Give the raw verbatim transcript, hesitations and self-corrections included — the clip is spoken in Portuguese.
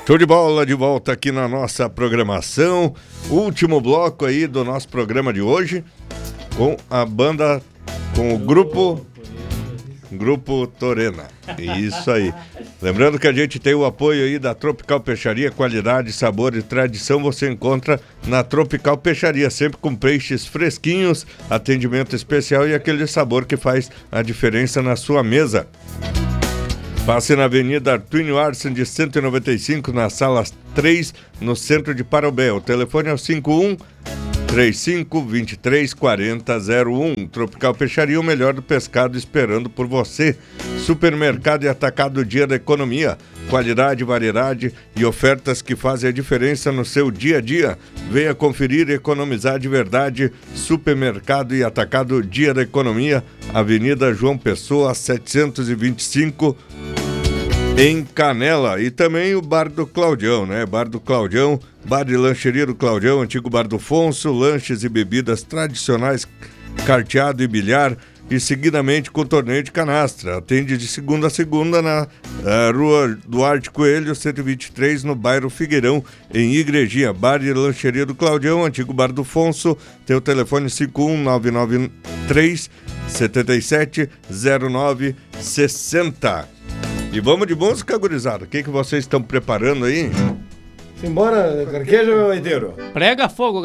Show de bola, de volta aqui na nossa programação. Último bloco aí do nosso programa de hoje, com a banda, com o grupo... Grupo Torena. Isso aí. Lembrando que a gente tem o apoio aí da Tropical Peixaria, qualidade, sabor e tradição você encontra na Tropical Peixaria, sempre com peixes fresquinhos, atendimento especial e aquele sabor que faz a diferença na sua mesa. Passe na Avenida Artúnio Arsen de cento e noventa e cinco, na sala três, no centro de Parobé. O telefone é o cinco um três cinco, dois três, quatro zero zero um. Tropical Peixaria, o melhor do pescado esperando por você. Supermercado e Atacado Dia da Economia. Qualidade, variedade e ofertas que fazem a diferença no seu dia a dia. Venha conferir e economizar de verdade. Supermercado e Atacado Dia da Economia. Avenida João Pessoa, setecentos e vinte e cinco, em Canela. E também o Bar do Claudião, né? Bar do Claudião, bar de lancheria do Claudião, antigo Bar do Fonso, lanches e bebidas tradicionais, carteado e bilhar, e seguidamente com torneio de canastra. Atende de segunda a segunda na uh, Rua Duarte Coelho, cento e vinte e três, no bairro Figueirão, em Igrejinha. Bar de lancheria do Claudião, antigo Bar do Fonso, tem o telefone cinco um nove nove três, sete sete, zero nove seis zero. E vamos de música, gurizada. O que, que vocês estão preparando aí? Simbora, carqueja, meu baiteiro. Prega fogo,